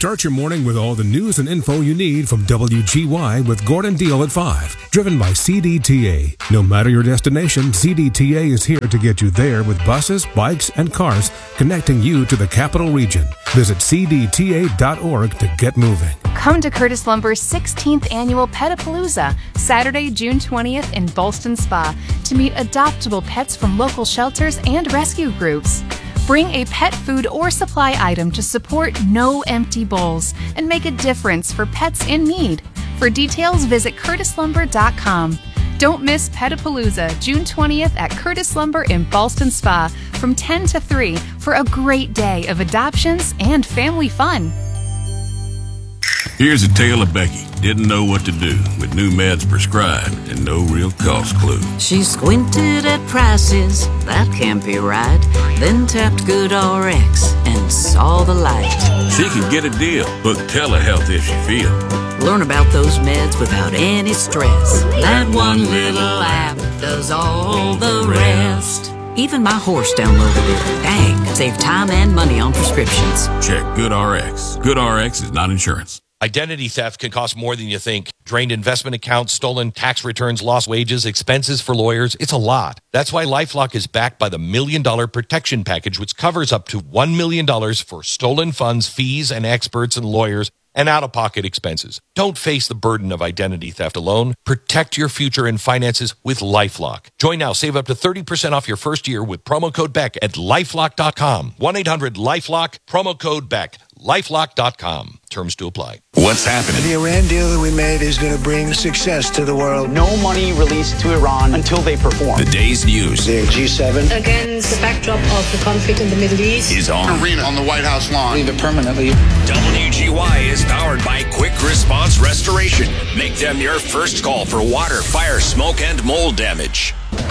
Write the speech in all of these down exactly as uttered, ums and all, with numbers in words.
Start your morning with all the news and info you need from W G Y with Gordon Deal at five. Driven by C D T A. No matter your destination, C D T A is here to get you there with buses, bikes, and cars connecting you to the capital region. Visit C D T A dot org to get moving. Come to Curtis Lumber's sixteenth annual Petapalooza, Saturday, June twentieth in Ballston Spa, to meet adoptable pets from local shelters and rescue groups. Bring a pet food or supply item to support No Empty Bowls and make a difference for pets in need. For details, visit curtis lumber dot com. Don't miss Petapalooza, June twentieth at Curtis Lumber in Ballston Spa from ten to three for a great day of adoptions and family fun. Here's a tale of Becky. Didn't know what to do with new meds prescribed and no real cost clue. She squinted at prices, that can't be right. Then tapped GoodRx and saw the light. She could get a deal. Book telehealth if she feel. Learn about those meds without any stress. That one little app does all the rest. Even my horse downloaded it. Dang, save time and money on prescriptions. Check GoodRx. GoodRx is not insurance. Identity theft can cost more than you think. Drained investment accounts, stolen tax returns, lost wages, expenses for lawyers. It's a lot. That's why LifeLock is backed by the Million Dollar Protection Package, which covers up to one million dollars for stolen funds, fees, and experts and lawyers, and out-of-pocket expenses. Don't face the burden of identity theft alone. Protect your future and finances with LifeLock. Join now. Save up to thirty percent off your first year with promo code Beck at lifelock dot com. one eight hundred LifeLock, promo code Beck. lifelock dot com. Terms to apply. What's happening? The Iran deal that we made is going to bring success to the world. No money released to Iran until they perform. The day's news. The G seven. Against the backdrop of the conflict in the Middle East. Is on. Arena on the White House lawn. Leave it permanently. W G Y is powered by Quick Response Restoration. Make them your first call for water, fire, smoke, and mold damage.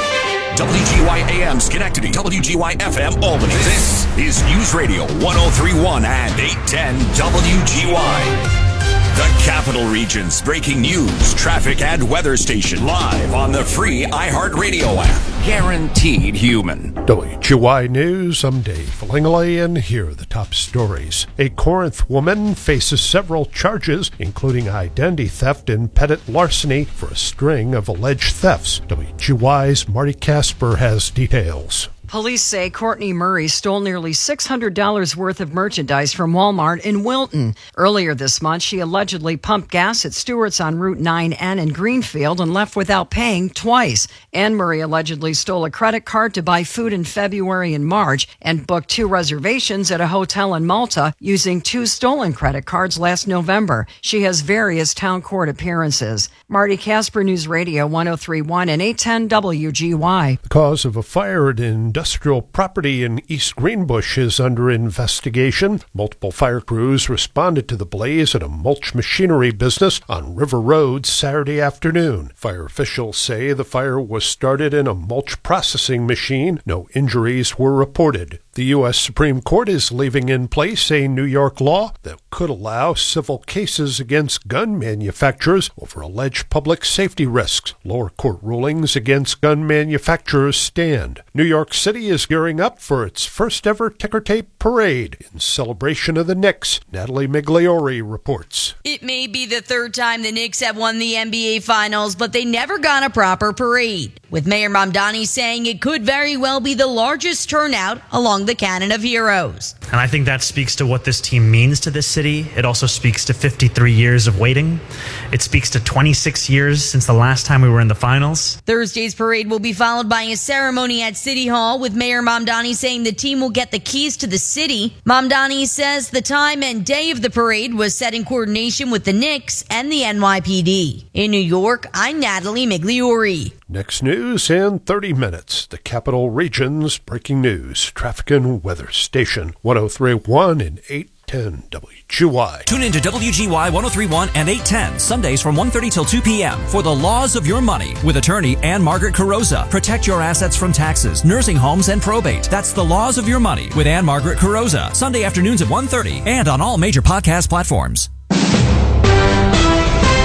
W G Y A M Schenectady, W G Y F M Albany. This is News Radio one oh three point one and eight ten W G Y. The Capital Region's breaking news, traffic, and weather station live on the free iHeartRadio app. Guaranteed human. W G Y News, I'm Dave Langley, and here are the top stories. A Corinth woman faces several charges, including identity theft and petty larceny, for a string of alleged thefts. W G Y's Marty Casper has details. Police say Courtney Murray stole nearly six hundred dollars worth of merchandise from Walmart in Wilton. Earlier this month, she allegedly pumped gas at Stewart's on Route nine N in Greenfield and left without paying twice. Ann Murray allegedly stole a credit card to buy food in February and March and booked two reservations at a hotel in Malta using two stolen credit cards last November. She has various town court appearances. Marty Casper, News Radio one oh three point one and eight ten W G Y. The cause of a fire at industrial property in East Greenbush is under investigation. Multiple fire crews responded to the blaze at a mulch machinery business on River Road Saturday afternoon. Fire officials say the fire was started in a mulch processing machine. No injuries were reported. The U S Supreme Court is leaving in place a New York law that could allow civil cases against gun manufacturers over alleged public safety risks. Lower court rulings against gun manufacturers stand. New York City is gearing up for its first ever ticker tape parade in celebration of the Knicks. Natalie Migliori reports. It may be the third time the Knicks have won the N B A Finals, but they never got a proper parade, with Mayor Mamdani saying it could very well be the largest turnout along the Cannon of Heroes. And I think that speaks to what this team means to this city. It also speaks to fifty-three years of waiting. It speaks to twenty-six years since the last time we were in the finals. Thursday's parade will be followed by a ceremony at City Hall, with Mayor Mamdani saying the team will get the keys to the city. Mamdani says the time and day of the parade was set in coordination with the Knicks and the N Y P D. In New York, I'm Natalie Migliori. Next news in thirty minutes. The Capital Region's breaking news, traffic and weather station one oh three point one and eight ten W G Y. Tune in to W G Y one oh three point one and eight ten, Sundays from one thirty till two p.m. for The Laws of Your Money with attorney Ann Margaret Carrozza. Protect your assets from taxes, nursing homes, and probate. That's The Laws of Your Money with Ann Margaret Carrozza. Sunday afternoons at one thirty and on all major podcast platforms.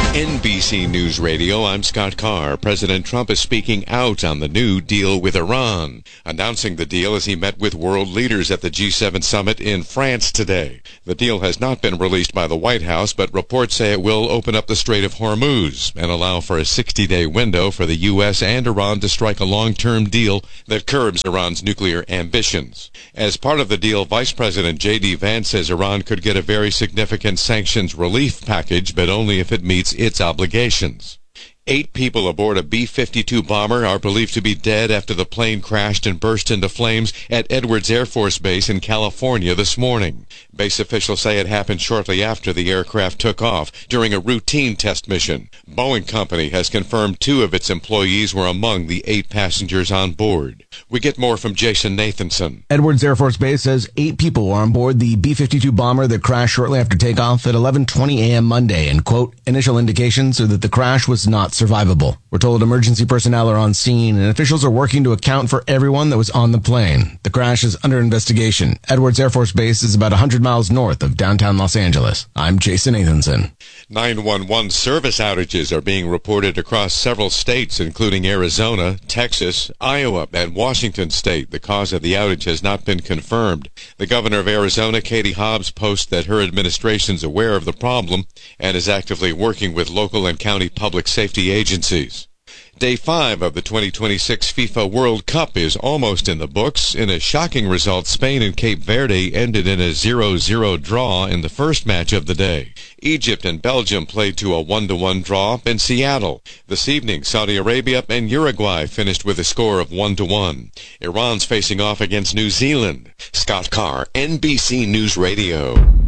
N B C News Radio, I'm Scott Carr. President Trump is speaking out on the new deal with Iran, announcing the deal as he met with world leaders at the G seven summit in France today. The deal has not been released by the White House, but reports say it will open up the Strait of Hormuz and allow for a sixty-day window for the U S and Iran to strike a long-term deal that curbs Iran's nuclear ambitions. As part of the deal, Vice President J D Vance says Iran could get a very significant sanctions relief package, but only if it meets its obligations. Eight people aboard a B fifty-two bomber are believed to be dead after the plane crashed and burst into flames at Edwards Air Force Base in California this morning. Base officials say it happened shortly after the aircraft took off during a routine test mission. Boeing Company has confirmed two of its employees were among the eight passengers on board. We get more from Jason Nathanson. Edwards Air Force Base says eight people were on board the B fifty-two bomber that crashed shortly after takeoff at eleven twenty a.m. Monday, and, quote, initial indications are that the crash was not survivable. We're told emergency personnel are on scene and officials are working to account for everyone that was on the plane. The crash is under investigation. Edwards Air Force Base is about one hundred miles north of downtown Los Angeles. I'm Jason Nathanson. nine one one service outages are being reported across several states, including Arizona, Texas, Iowa, and Washington State. The cause of the outage has not been confirmed. The governor of Arizona, Katie Hobbs, posts that her administration's aware of the problem and is actively working with local and county public safety agencies. Day five of the twenty twenty-six FIFA World Cup is almost in the books. In a shocking result, Spain and Cape Verde ended in a zero zero draw in the first match of the day. Egypt and Belgium played to a one to one draw in Seattle. This evening, Saudi Arabia and Uruguay finished with a score of one to one. Iran's facing off against New Zealand. Scott Carr, N B C News Radio.